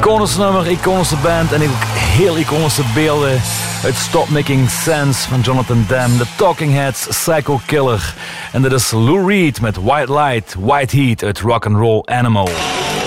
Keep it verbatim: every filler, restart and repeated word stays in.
iconisch nummer, iconische band en ook heel iconische beelden uit Stop Making Sense van Jonathan Demme, The Talking Heads, Psycho Killer. En dit is Lou Reed met White Light, White Heat uit Rock and Roll Animal.